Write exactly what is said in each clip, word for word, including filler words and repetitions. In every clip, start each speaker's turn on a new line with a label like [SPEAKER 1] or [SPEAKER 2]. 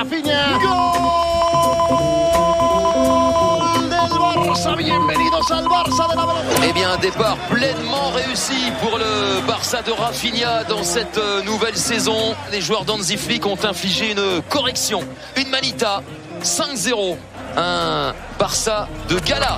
[SPEAKER 1] Rafinha. Gol del Barça. Bienvenidos al Barça de la velocidad.
[SPEAKER 2] Eh bien, un départ pleinement réussi pour le Barça de Rafinha dans cette nouvelle saison. Les joueurs d'Hansi Flick ont infligé une correction, une manita, cinq zéro. Un Barça de gala.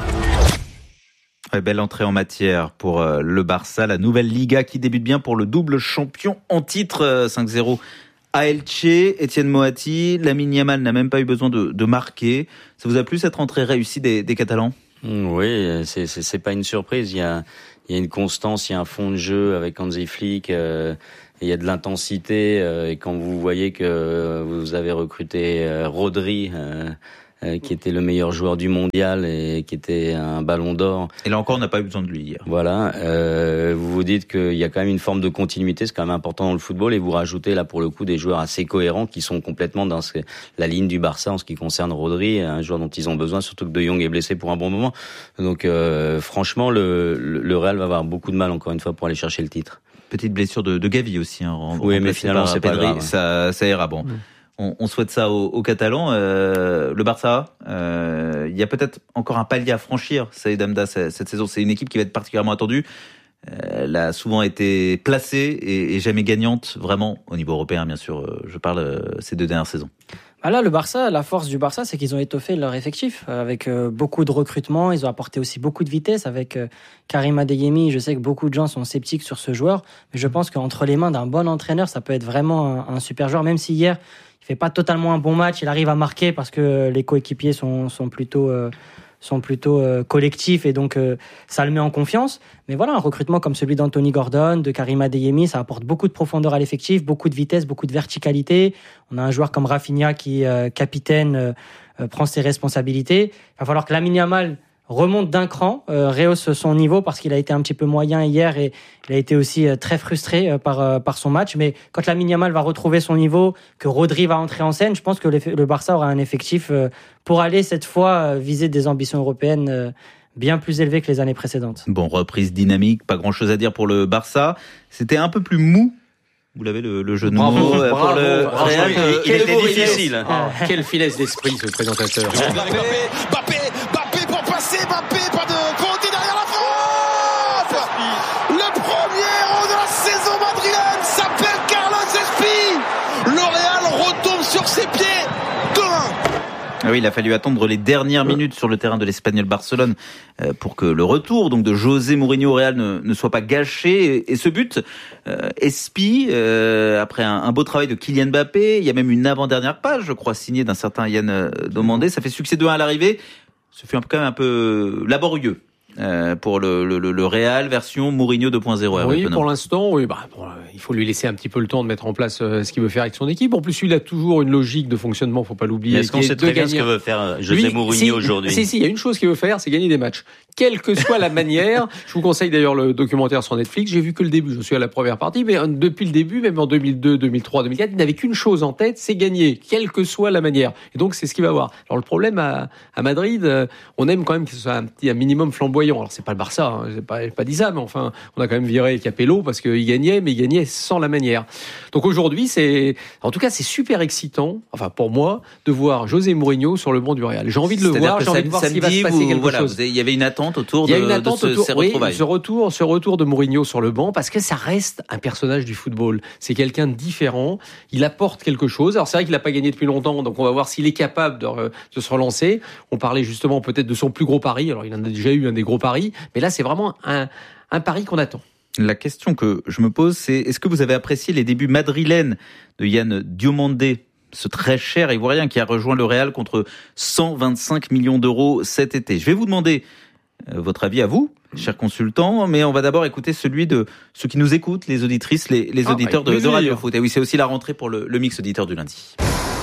[SPEAKER 3] Ouais, belle entrée en matière pour euh, le Barça, la nouvelle Liga qui débute bien pour le double champion en titre, euh, cinq zéro à Elche. Etienne Moati, Lamine Yamal n'a même pas eu besoin de, de marquer. Ça vous a plu cette entrée réussie des, des Catalans ?
[SPEAKER 4] Oui, c'est, c'est, c'est pas une surprise. Il y a, il y a une constance, il y a un fond de jeu avec Hansi Flick. Euh, il y a de l'intensité. Euh, et quand vous voyez que vous avez recruté euh, Rodri, euh, euh, qui était le meilleur joueur du mondial et qui était un ballon d'or.
[SPEAKER 3] Et là encore, on n'a pas eu besoin de lui hier.
[SPEAKER 4] Voilà. Euh, vous vous dites qu'il y a quand même une forme de continuité, c'est quand même important dans le football. Et vous rajoutez là pour le coup des joueurs assez cohérents qui sont complètement dans ce, la ligne du Barça en ce qui concerne Rodri, un joueur dont ils ont besoin, surtout que De Jong est blessé pour un bon moment. Donc euh, franchement, le, le Real va avoir beaucoup de mal encore une fois pour aller chercher le titre.
[SPEAKER 3] Petite blessure de, de Gavi aussi. Hein,
[SPEAKER 4] oui, mais finalement c'est pas grave.
[SPEAKER 3] Ça, ça ira bon. Mmh. On, on souhaite ça aux, aux Catalans. Euh, le Barça, euh, il y a peut-être encore un palier à franchir, Saïd Hamda, cette, cette saison. C'est une équipe qui va être particulièrement attendue. Euh, elle a souvent été placée et, et jamais gagnante, vraiment, au niveau européen, bien sûr. Je parle euh, ces deux dernières saisons.
[SPEAKER 5] Ah là, le Barça, la force du Barça, c'est qu'ils ont étoffé leur effectif avec euh, beaucoup de recrutement. Ils ont apporté aussi beaucoup de vitesse avec euh, Karim Adeyemi. Je sais que beaucoup de gens sont sceptiques sur ce joueur, mais je pense qu'entre les mains d'un bon entraîneur, ça peut être vraiment un, un super joueur. Même si hier, il fait pas totalement un bon match, il arrive à marquer parce que les coéquipiers sont, sont plutôt... Euh, sont plutôt euh, collectifs et donc euh, ça le met en confiance. Mais voilà, un recrutement comme celui d'Anthony Gordon, de Karim Adeyemi, ça apporte beaucoup de profondeur à l'effectif, beaucoup de vitesse, beaucoup de verticalité. On a un joueur comme Rafinha qui, euh, capitaine, euh, euh, prend ses responsabilités. Il va falloir que Lamine Yamal remonte d'un cran, euh, rehausse son niveau parce qu'il a été un petit peu moyen hier et il a été aussi euh, très frustré euh, par euh, par son match. Mais quand Lamine Yamal va retrouver son niveau, que Rodri va entrer en scène, je pense que le Barça aura un effectif euh, pour aller cette fois euh, viser des ambitions européennes euh, bien plus élevées que les années précédentes.
[SPEAKER 3] Bon, reprise dynamique, pas grand-chose à dire pour le Barça. C'était un peu plus mou. Vous l'avez le, le jeu de
[SPEAKER 6] bravo,
[SPEAKER 3] mots
[SPEAKER 6] bravo,
[SPEAKER 3] pour le
[SPEAKER 6] bravo,
[SPEAKER 3] Real.
[SPEAKER 6] il, il
[SPEAKER 3] Quel
[SPEAKER 6] était difficile.
[SPEAKER 3] Ah.
[SPEAKER 6] Oh, quelle finesse d'esprit ce présentateur.
[SPEAKER 1] Mbappé, Mbappé, Mbappé pour passer, Mbappé, pas de Conti derrière la frappe. Le premier héros de la saison madrilène s'appelle Carlos Espi. Le Real retombe sur ses pieds. deux un.
[SPEAKER 3] Ah oui, il a fallu attendre les dernières minutes sur le terrain de l'Espagnol Barcelone pour que le retour donc de José Mourinho au Real ne, ne soit pas gâché. Et ce but, euh, Espi, euh, après un, un beau travail de Kylian Mbappé, il y a même une avant-dernière page, je crois, signée d'un certain Yann Domandé. Ça fait succès deux un à l'arrivée. Ce fut quand même un peu laborieux. Euh, pour le, le, le Real version Mourinho deux point zéro.
[SPEAKER 6] Oui, pour l'instant, oui, bah, bon, il faut lui laisser un petit peu le temps de mettre en place euh, ce qu'il veut faire avec son équipe. En plus, il a toujours une logique de fonctionnement, faut pas l'oublier.
[SPEAKER 4] Mais est-ce qu'on sait très bien ce que veut faire José lui, Mourinho si, aujourd'hui
[SPEAKER 6] Si, si, il y a une chose qu'il veut faire, c'est gagner des matchs. Quelle que soit la manière, je vous conseille d'ailleurs le documentaire sur Netflix, j'ai vu que le début, je suis à la première partie, mais depuis le début, même en deux mille deux, deux mille trois, deux mille quatre, il n'avait qu'une chose en tête, c'est gagner, quelle que soit la manière. Et donc, c'est ce qu'il va avoir. Alors, le problème à, à Madrid, on aime quand même que ce soit un petit, un minimum flamboyant. Alors, c'est pas le Barça, hein, j'ai pas, j'ai pas dit ça, mais enfin, on a quand même viré Capello parce qu'il gagnait, mais il gagnait sans la manière. Donc aujourd'hui, c'est, en tout cas, c'est super excitant, enfin, pour moi, de voir José Mourinho sur le banc du Real. J'ai envie de le
[SPEAKER 3] C'est-à-dire
[SPEAKER 6] voir, j'ai envie de voir s'il va se passer
[SPEAKER 3] vous,
[SPEAKER 6] quelque
[SPEAKER 3] voilà,
[SPEAKER 6] chose.
[SPEAKER 3] Il y avait une attente autour de,
[SPEAKER 6] il y a une attente
[SPEAKER 3] de ce,
[SPEAKER 6] autour,
[SPEAKER 3] ces
[SPEAKER 6] oui,
[SPEAKER 3] retrouvailles.
[SPEAKER 6] ce retour, ce retour de Mourinho sur le banc, parce que ça reste un personnage du football. C'est quelqu'un de différent. Il apporte quelque chose. Alors c'est vrai qu'il n'a pas gagné depuis longtemps, donc on va voir s'il est capable de, de se relancer. On parlait justement peut-être de son plus gros pari. Alors il en a déjà eu un des gros paris, mais là c'est vraiment un, un pari qu'on attend.
[SPEAKER 3] La question que je me pose, c'est est-ce que vous avez apprécié les débuts madrilènes de Yann Diomandé, ce très cher Ivoirien qui a rejoint le Real contre cent vingt-cinq millions d'euros cet été? Je vais vous demander euh, votre avis à vous, cher consultant, mais on va d'abord écouter celui de ceux qui nous écoutent, les auditrices, les, les auditeurs ah, de, de Radio Foot. Et oui, c'est aussi la rentrée pour le, le mix auditeur du lundi.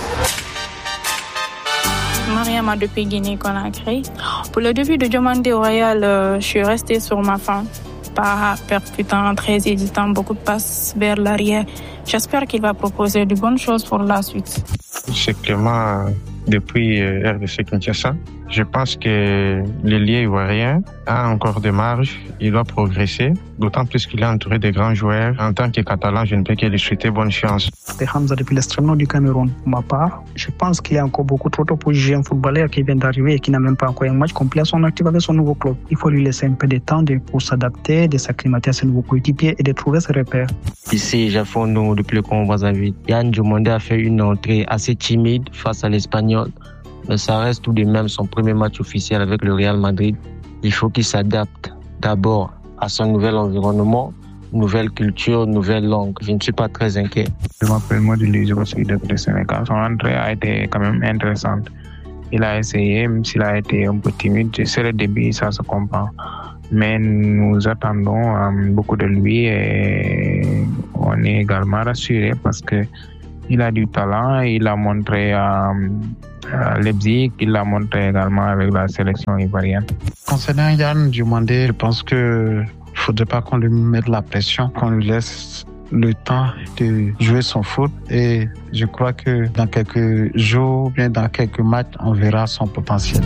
[SPEAKER 7] Mariama depuis Guinée-Conakry. Pour le début de Diomandé au Real, euh, je suis restée sur ma faim. Pas percutant, très hésitant, beaucoup de passes vers l'arrière. J'espère qu'il va proposer de bonnes choses pour la suite.
[SPEAKER 8] C'est Clément depuis R D C Kinshasa. Je pense que l'ailier ivoirien a encore des marges, il doit progresser, d'autant plus qu'il est entouré de grands joueurs. En tant que Catalan, je ne peux que lui souhaiter bonne chance.
[SPEAKER 9] C'est Hamza depuis l'extrême nord du Cameroun. Pour ma part, je pense qu'il y a encore beaucoup trop tôt pour juger un footballeur qui vient d'arriver et qui n'a même pas encore un match complet à son actif avec son nouveau club. Il faut lui laisser un peu de temps pour s'adapter, de s'acclimater à ses nouveaux coéquipiers et de trouver ses repères.
[SPEAKER 10] Ici, Jafono depuis le Congo Brazzaville. Yann Diomandé a fait une entrée assez timide face à l'Espagnol. Mais ça reste tout de même son premier match officiel avec le Real Madrid. Il faut qu'il s'adapte d'abord à son nouvel environnement, nouvelle culture, nouvelle langue. Je ne suis pas très inquiet.
[SPEAKER 8] Je m'appelle Modili, je suis depuis le Sénégal. Son entrée a été quand même intéressante. Il a essayé, même s'il a été un peu timide. C'est le début, ça se comprend. Mais nous attendons euh, beaucoup de lui et on est également rassurés parce que il a du talent. Il a montré à, à Leipzig, il l'a montré également avec la sélection ivoirienne.
[SPEAKER 11] Concernant Yann Diomandé, je pense que il faudrait pas qu'on lui mette la pression, qu'on lui laisse le temps de jouer son foot et je crois que dans quelques jours, bien dans quelques matchs, on verra son potentiel.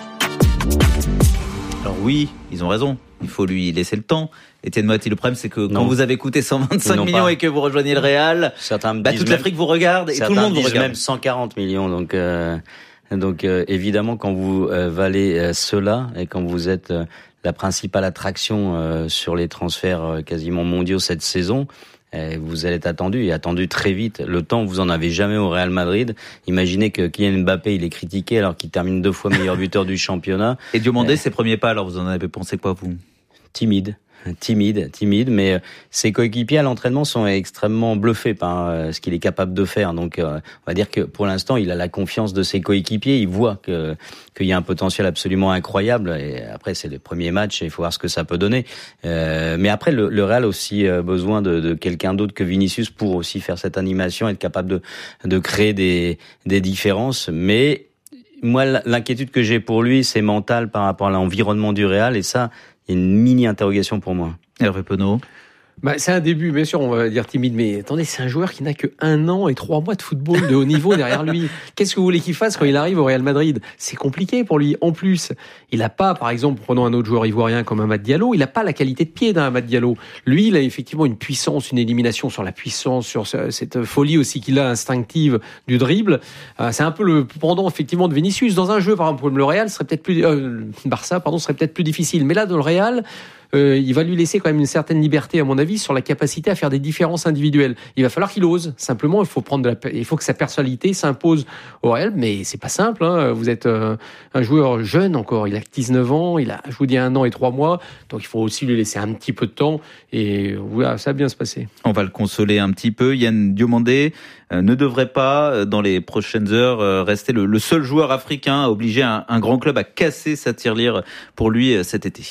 [SPEAKER 3] Alors oui, ils ont raison. Il faut lui laisser le temps. Étienne Moati, le problème, c'est que
[SPEAKER 4] non.
[SPEAKER 3] quand vous avez coûté cent vingt-cinq millions pas. Et que vous rejoignez le Real,
[SPEAKER 4] certains
[SPEAKER 3] bah, toute
[SPEAKER 4] même,
[SPEAKER 3] l'Afrique vous regarde et tout le monde vous regarde.
[SPEAKER 4] Même cent quarante millions. Donc, euh, donc euh, évidemment, quand vous euh, valez euh, cela et quand vous êtes euh, la principale attraction euh, sur les transferts euh, quasiment mondiaux cette saison, vous allez être attendu et attendu très vite. Le temps, vous en avez jamais au Real Madrid. Imaginez que Kylian Mbappé, il est critiqué alors qu'il termine deux fois meilleur buteur du championnat.
[SPEAKER 3] Et Diomandé, euh, ses premiers pas, alors vous en avez pensé quoi, vous?
[SPEAKER 4] Timide. Timide, timide, mais ses coéquipiers à l'entraînement sont extrêmement bluffés par ce qu'il est capable de faire. Donc, on va dire que pour l'instant, il a la confiance de ses coéquipiers. Il voit que qu'il y a un potentiel absolument incroyable. Et après, c'est les premiers matchs et il faut voir ce que ça peut donner. Euh, mais après, le, le Real a aussi besoin de, de quelqu'un d'autre que Vinicius pour aussi faire cette animation, être capable de, de créer des, des différences. Mais moi, l'inquiétude que j'ai pour lui, c'est mental par rapport à l'environnement du Real. Et ça, il y a une mini-interrogation pour moi.
[SPEAKER 3] Hervé Penaud.
[SPEAKER 6] Bah, c'est un début, bien sûr, on va dire timide, mais attendez, c'est un joueur qui n'a que un an et trois mois de football de haut niveau derrière lui. Qu'est-ce que vous voulez qu'il fasse quand il arrive au Real Madrid? C'est compliqué pour lui. En plus, il n'a pas, par exemple, prenons un autre joueur ivoirien comme Amad Diallo, il n'a pas la qualité de pied d'un Amad Diallo. Lui, il a effectivement une puissance, une élimination sur la puissance, sur cette folie aussi qu'il a instinctive du dribble. C'est un peu le pendant, effectivement, de Vinicius. Dans un jeu, par exemple, le Real serait peut-être plus, euh, Barça, pardon, serait peut-être plus difficile. Mais là, dans le Real, Euh, il va lui laisser quand même une certaine liberté, à mon avis, sur la capacité à faire des différences individuelles. Il va falloir qu'il ose. Simplement, il faut prendre de la, il faut que sa personnalité s'impose au Real, mais c'est pas simple, hein. Vous êtes euh, un joueur jeune encore. Il a dix-neuf ans. Il a, je vous dis, un an et trois mois. Donc, il faut aussi lui laisser un petit peu de temps et voilà, ça va bien se passer.
[SPEAKER 3] On va le consoler un petit peu. Yann Diomandé euh, ne devrait pas, euh, dans les prochaines heures, euh, rester le, le seul joueur africain à obliger un, un grand club à casser sa tirelire pour lui euh, cet été.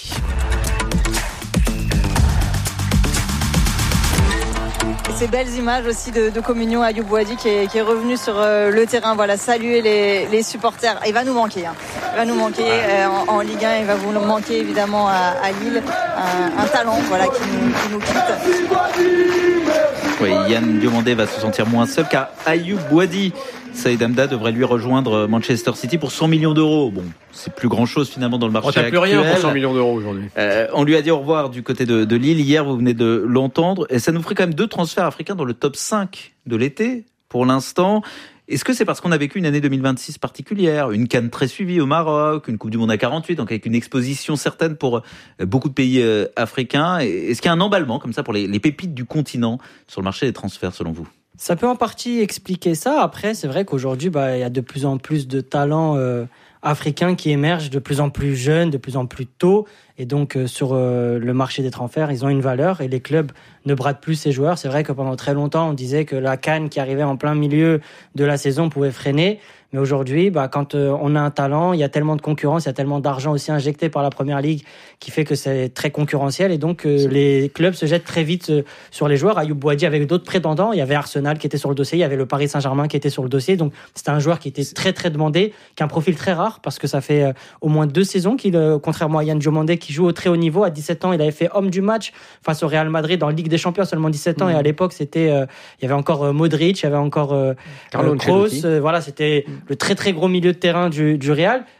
[SPEAKER 12] Ces belles images aussi de, de communion à Ayoub Boadi qui est, qui est revenu sur euh, le terrain, voilà, saluer les, les supporters. Il va nous manquer, hein. Il va nous manquer euh, en, en Ligue un, il va vous manquer évidemment à, à Lille, un, un talent, voilà, qui nous, qui nous quitte.
[SPEAKER 3] Oui, Yann Diomandé va se sentir moins seul car Ayoub Boadi, Saïd Hamda, devrait lui rejoindre Manchester City pour cent millions d'euros. Bon, c'est plus grand chose finalement dans le marché actuel.
[SPEAKER 6] On n'a plus rien pour cent millions d'euros aujourd'hui.
[SPEAKER 3] Euh, on lui a dit au revoir du côté de, de Lille. Hier, vous venez de l'entendre. Et ça nous ferait quand même deux transferts africains dans le top cinq de l'été pour l'instant. Est-ce que c'est parce qu'on a vécu une année deux mille vingt-six particulière, une CAN très suivie au Maroc, une Coupe du Monde à quarante-huit, donc avec une exposition certaine pour beaucoup de pays africains? Est-ce qu'il y a un emballement comme ça pour les, les pépites du continent sur le marché des transferts selon vous?
[SPEAKER 5] Ça peut en partie expliquer ça. Après, c'est vrai qu'aujourd'hui, bah, il y a de plus en plus de talents euh, africains qui émergent de plus en plus jeunes, de plus en plus tôt. Et donc, euh, sur euh, le marché des transferts, ils ont une valeur et les clubs ne bradent plus ces joueurs. C'est vrai que pendant très longtemps, on disait que la CAN qui arrivait en plein milieu de la saison pouvait freiner. Mais aujourd'hui, bah, quand euh, on a un talent, il y a tellement de concurrence, il y a tellement d'argent aussi injecté par la Première Ligue qui fait que c'est très concurrentiel. Et donc, euh, les clubs se jettent très vite euh, sur les joueurs. Ayoub Boadi avec d'autres prétendants. Il y avait Arsenal qui était sur le dossier, il y avait le Paris Saint-Germain qui était sur le dossier. Donc, c'était un joueur qui était très, très demandé, qui a un profil très rare parce que ça fait euh, au moins deux saisons qu'il, euh, contrairement à Yann Diomandé, qui joue au très haut niveau. À dix-sept ans, il avait fait homme du match face au Real Madrid en Ligue des Champions, seulement dix-sept ans. Mmh. Et à l'époque, c'était, euh, il y avait encore euh, Modric, il y avait encore euh, Carlo Kroos. Euh, voilà, c'était mmh. le très, très gros milieu de terrain du, du Real.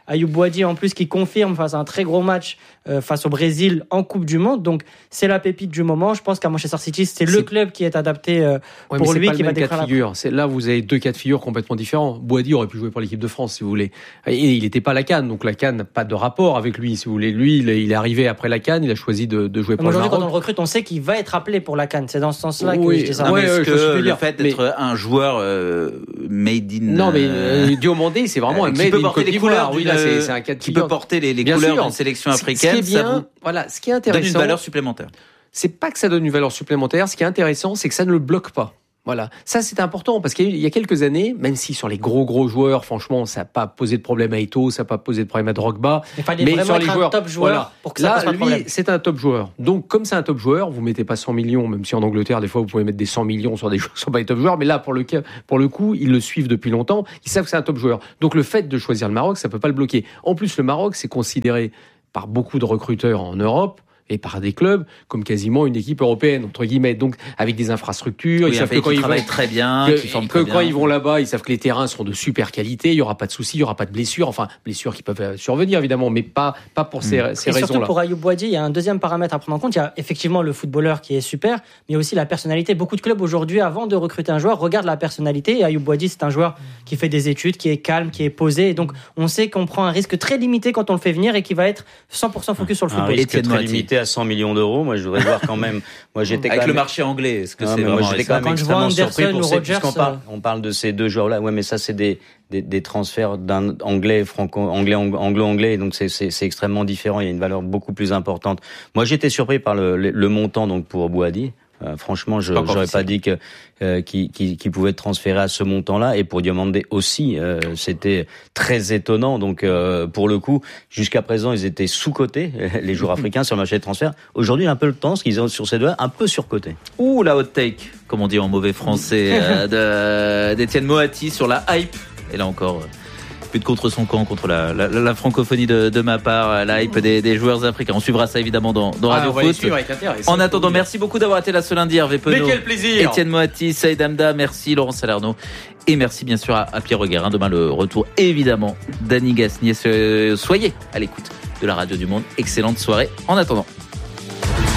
[SPEAKER 5] Ayoub Boadi en plus qui confirme face à un très gros match euh, face au Brésil en Coupe du Monde. Donc c'est la pépite du moment. Je pense qu'à Manchester City, c'est, c'est... le club qui est adapté euh,
[SPEAKER 6] ouais,
[SPEAKER 5] pour
[SPEAKER 6] lui,
[SPEAKER 5] qui
[SPEAKER 6] va
[SPEAKER 5] décrire
[SPEAKER 6] cas de figure. C'est là vous avez deux cas de figure complètement différents. Boadi aurait pu jouer pour l'équipe de France si vous voulez. Et il n'était pas à la CAN, donc la CAN n'a pas de rapport avec lui si vous voulez. Lui, il est, il est arrivé après la CAN, il a choisi de, de jouer pour
[SPEAKER 5] aujourd'hui,
[SPEAKER 6] le Maroc.
[SPEAKER 5] Quand on le recrute, on sait qu'il va être appelé pour la CAN. C'est dans ce sens-là
[SPEAKER 6] oui,
[SPEAKER 5] que je dis ça.
[SPEAKER 3] Non, mais
[SPEAKER 6] ouais,
[SPEAKER 3] est-ce
[SPEAKER 6] ouais,
[SPEAKER 3] que
[SPEAKER 6] le
[SPEAKER 3] dire. fait d'être mais... un joueur euh, made in
[SPEAKER 6] non mais euh, Diomandé c'est vraiment un made in Côte d'Ivoire. Oui, là c'est, c'est un cas de
[SPEAKER 3] qui peut porter les, les couleurs d'une sélection africaine.
[SPEAKER 6] Ce qui est bien, ça voilà, ce qui est intéressant,
[SPEAKER 3] donne une valeur supplémentaire.
[SPEAKER 6] C'est pas que ça donne une valeur supplémentaire. Ce qui est intéressant, c'est que ça ne le bloque pas. Voilà, ça c'est important parce qu'il y a quelques années, même si sur les gros gros joueurs, franchement, ça n'a pas posé de problème à Eto'o, ça n'a pas posé de problème à Drogba.
[SPEAKER 5] Il fallait mais sur les joueurs, un top joueur
[SPEAKER 6] voilà.
[SPEAKER 5] pour que ça pose
[SPEAKER 6] là,
[SPEAKER 5] pas de problème.
[SPEAKER 6] Lui, c'est un top joueur. Donc, comme c'est un top joueur, vous mettez pas cent millions, même si en Angleterre, des fois, vous pouvez mettre des cent millions sur des joueurs qui sont pas des top joueurs. Mais là, pour le cas, pour le coup, ils le suivent depuis longtemps. Ils savent que c'est un top joueur. Donc, le fait de choisir le Maroc, ça peut pas le bloquer. En plus, le Maroc, c'est considéré par beaucoup de recruteurs en Europe et par des clubs comme quasiment une équipe européenne entre guillemets, donc avec des infrastructures.
[SPEAKER 3] Oui,
[SPEAKER 6] ils savent que quand ils
[SPEAKER 3] travaillent
[SPEAKER 6] vont,
[SPEAKER 3] très bien,
[SPEAKER 6] que,
[SPEAKER 3] qui forment
[SPEAKER 6] que
[SPEAKER 3] très
[SPEAKER 6] quand
[SPEAKER 3] bien.
[SPEAKER 6] ils vont là-bas, ils savent que les terrains seront de super qualité, il y aura pas de soucis, il y aura pas de blessures, enfin blessures qui peuvent survenir évidemment, mais pas pas pour ces, mmh. ces
[SPEAKER 5] et
[SPEAKER 6] raisons-là.
[SPEAKER 5] Surtout pour Ayoub Boadi, il y a un deuxième paramètre à prendre en compte. Il y a effectivement le footballeur qui est super, mais il y a aussi la personnalité. Beaucoup de clubs aujourd'hui, avant de recruter un joueur, regardent la personnalité. Et Ayoub Boadi, c'est un joueur qui fait des études, qui est calme, qui est posé. Et donc, on sait qu'on prend un risque très limité quand on le fait venir et qui va être cent pour cent focus sur le football.
[SPEAKER 4] Un risque très limité à cent millions d'euros. Moi, je voudrais voir quand même. Moi, j'étais
[SPEAKER 3] avec
[SPEAKER 4] quand
[SPEAKER 3] le
[SPEAKER 4] même...
[SPEAKER 3] marché anglais. Est-ce que
[SPEAKER 4] non,
[SPEAKER 3] c'est
[SPEAKER 4] moi,
[SPEAKER 3] vraiment
[SPEAKER 4] j'étais quand même
[SPEAKER 5] quand
[SPEAKER 4] extrêmement surpris pour ces,
[SPEAKER 5] Rodgers,
[SPEAKER 4] puisqu'on parle, on parle de ces deux joueurs-là. Ouais, mais ça, c'est des des, des transferts d'un anglais, franco, anglais, anglo-anglais. Donc c'est, c'est c'est extrêmement différent. Il y a une valeur beaucoup plus importante. Moi, j'étais surpris par le le, le montant donc pour Boadi. Euh, franchement, je j'aurais pas dit que euh, qu'il, qu'il, qu'il pouvait être transféré à ce montant-là. Et pour Diomandé aussi, euh, c'était très étonnant. Donc, euh, pour le coup, jusqu'à présent, ils étaient sous-cotés, les joueurs africains, sur le marché des transferts. Aujourd'hui, un peu le temps, ce qu'ils ont sur ces deux-là, un peu surcotés.
[SPEAKER 3] Ouh, la hot take, comme on dit en mauvais français, euh, de, d'Étienne Moati sur la hype. Et là encore... plus de contre son camp, contre la, la, la francophonie de, de ma part, la hype des, des joueurs africains. On suivra ça évidemment dans, dans
[SPEAKER 6] ah,
[SPEAKER 3] Radio Foot. En attendant, merci beaucoup d'avoir été là ce lundi, Hervé Penaud.
[SPEAKER 6] Mais quel plaisir!
[SPEAKER 3] Étienne Moati, Saïd Hamda, merci Laurent Salerno. Et merci bien sûr à, à Pierre Reguerin. Demain, le retour évidemment d'Annie Gasnier. Soyez à l'écoute de la Radio du Monde. Excellente soirée en attendant.